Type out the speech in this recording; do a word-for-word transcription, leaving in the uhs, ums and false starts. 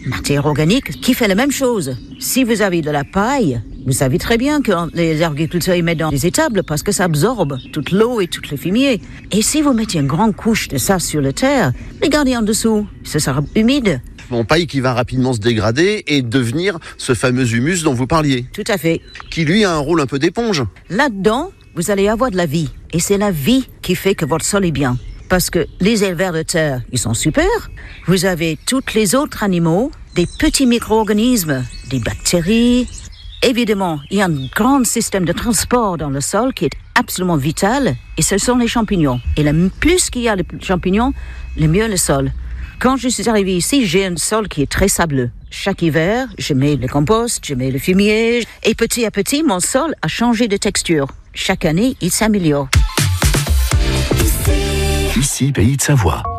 matière organique qui fait la même chose. Si vous avez de la paille, vous savez très bien que les agriculteurs y mettent dans les étables parce que ça absorbe toute l'eau et tout le fumier. Et si vous mettez une grande couche de ça sur la terre, les gardez en dessous, ce sera humide. Bon, paille qui va rapidement se dégrader et devenir ce fameux humus dont vous parliez. Tout à fait. Qui lui a un rôle un peu d'éponge. Là-dedans, vous allez avoir de la vie. Et c'est la vie qui fait que votre sol est bien. Parce que les éleveurs de terre, ils sont super. Vous avez tous les autres animaux, des petits micro-organismes, des bactéries. Évidemment, il y a un grand système de transport dans le sol qui est absolument vital, et ce sont les champignons. Et le plus qu'il y a de champignons, le mieux le sol. Quand je suis arrivée ici, j'ai un sol qui est très sableux. Chaque hiver, je mets le compost, je mets le fumier, et petit à petit, mon sol a changé de texture. Chaque année, il s'améliore. Ici, Pays de Savoie.